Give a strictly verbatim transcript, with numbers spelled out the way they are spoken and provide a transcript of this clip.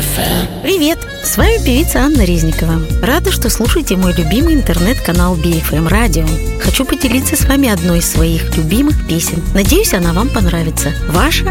эф эм. Привет! С вами певица Анна Резникова. Рада, что слушаете мой любимый интернет-канал би эф эм Radio. Хочу поделиться с вами одной из своих любимых песен. Надеюсь, она вам понравится. Ваша